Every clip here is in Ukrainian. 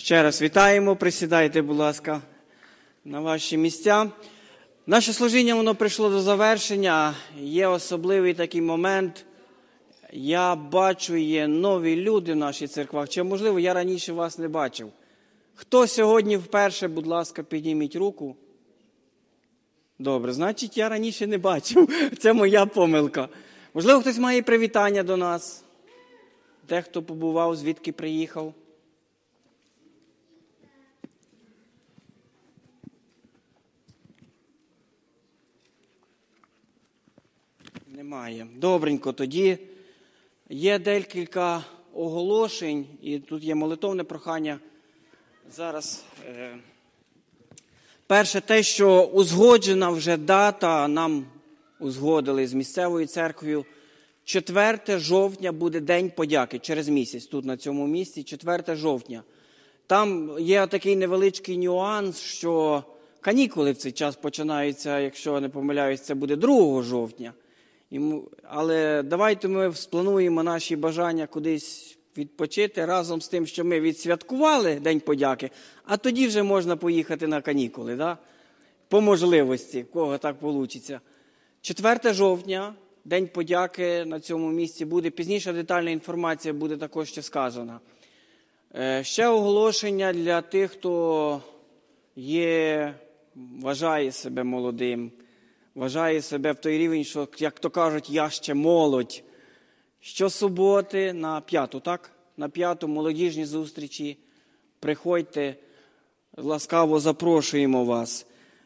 Ще раз вітаємо, присідайте, будь ласка, на ваші місця. Наше служіння, воно прийшло до завершення. Є особливий такий момент. Я бачу, є нові люди в нашій церквах. Чи, можливо, я раніше вас не бачив. Хто сьогодні вперше, будь ласка, підніміть руку. Добре, значить, я раніше не бачив. Це моя помилка. Можливо, хтось має привітання до нас. Дехто побував, звідки приїхав. Немає. Добренько, тоді є декілька оголошень, і тут є молитовне прохання. Зараз перше те, що узгоджена вже дата, нам узгодили з місцевою церквою. 4 жовтня буде День подяки, через місяць, тут на цьому місці, 4 жовтня. Там є такий невеличкий нюанс, що канікули в цей час починаються, якщо не помиляюсь, це буде 2 жовтня. Але давайте ми сплануємо наші бажання кудись відпочити разом з тим, що ми відсвяткували День подяки, а тоді вже можна поїхати на канікули, да? По можливості, в кого так вийде. 4 жовтня, День подяки на цьому місці буде. Пізніше детальна інформація буде також ще сказана. Ще оголошення для тих, хто вважає себе молодим, вважає себе в той рівень, що, як то кажуть, я ще молодь. Щосуботи на 5-ту, так? На 5-ту молодіжні зустрічі. Приходьте, ласкаво запрошуємо вас.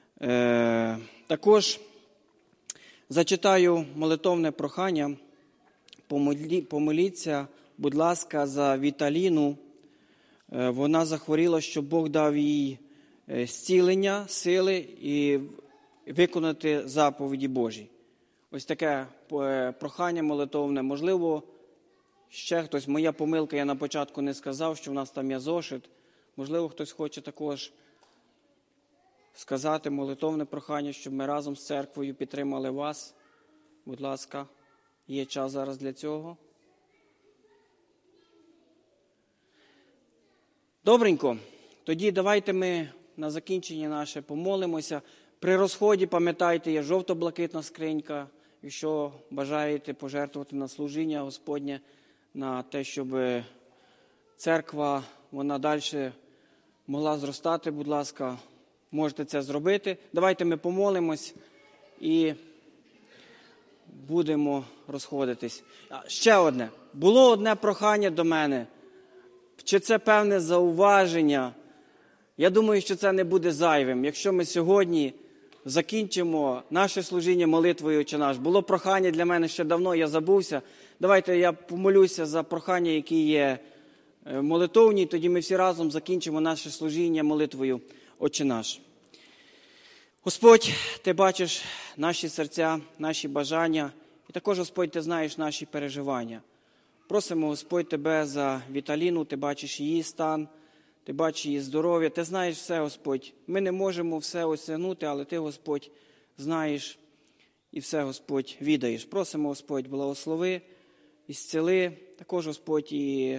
Також зачитаю молитовне прохання. Помоліться, будь ласка, за Віталіну. Вона захворіла, щоб Бог дав їй зцілення, сили і виконати заповіді Божі. Ось таке прохання молитовне. Можливо, ще хтось, моя помилка, я на початку не сказав, що в нас там є зошит. Можливо, хтось хоче також сказати молитовне прохання, щоб ми разом з церквою підтримали вас. Будь ласка, є час зараз для цього. Добренько. Тоді давайте ми на закінчення наше помолимося. При розході, пам'ятайте, є жовто-блакитна скринька. Якщо бажаєте пожертвувати на служіння Господнє, на те, щоб церква, вона далі могла зростати, будь ласка, можете це зробити. Давайте ми помолимось і будемо розходитись. Ще одне. Було одне прохання до мене. Чи це певне зауваження? Я думаю, що це не буде зайвим. Якщо ми сьогодні закінчимо наше служіння молитвою «Отче наш». Було прохання для мене ще давно, я забувся. Давайте я помолюся за прохання, які є молитовні, тоді ми всі разом закінчимо наше служіння молитвою «Отче наш». Господь, Ти бачиш наші серця, наші бажання, і також, Господь, Ти знаєш наші переживання. Просимо, Господь, Тебе за Віталіну, Ти бачиш її стан, Ти бачиш її здоров'я, Ти знаєш все, Господь. Ми не можемо все осягнути, але Ти, Господь, знаєш і все, Господь, відаєш. Просимо, Господь, благослови, ісцели, також, Господь, і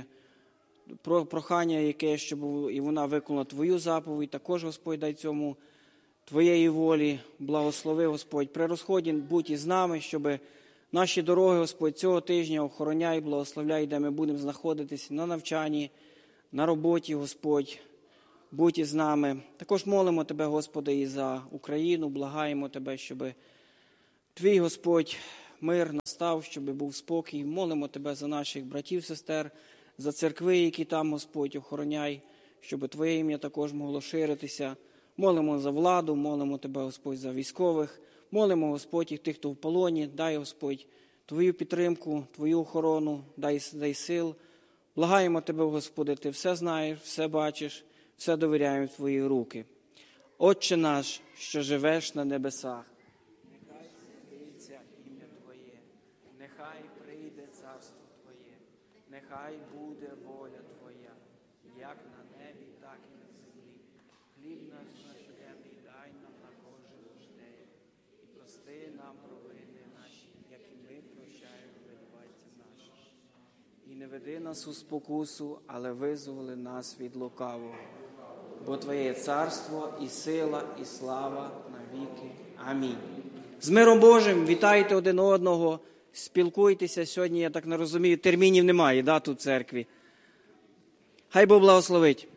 прохання, яке, щоб і вона виконала Твою заповідь, також, Господь, дай цьому Твоєї волі, благослови, Господь. При розході будь із нами, щоб наші дороги, Господь, цього тижня охороняй, благословляй, де ми будемо знаходитися на навчанні, на роботі, Господь, будь із нами. Також молимо Тебе, Господи, і за Україну, благаємо Тебе, щоб Твій, Господь, мир настав, щоб був спокій. Молимо Тебе за наших братів, сестер, за церкви, які там, Господь, охороняй, щоб Твоє ім'я також могло ширитися. Молимо за владу, молимо Тебе, Господь, за військових. Молимо, Господь, і тих, хто в полоні. Дай, Господь, Твою підтримку, Твою охорону, дай сил. Благаємо Тебе, Господи, Ти все знаєш, все бачиш, все довіряємо в Твої руки. Отче наш, що живеш на небесах, нехай святиться ім'я Твоє, нехай прийде царство Твоє, нехай буде воля Твоя, як на небі, так і на землі. Хліб наш щоденний дай нам на кожен день, і прости нам провини наші, як і ми прощаємо винуватцям нашим. І не веди нас у спокусу, але визволи нас від лукавого. Бо Твоє є царство, і сила, і слава навіки. Амінь. З миром Божим, вітайте один одного, спілкуйтеся. Сьогодні, я так не розумію, термінів немає, тут в церкві. Хай Бог благословить.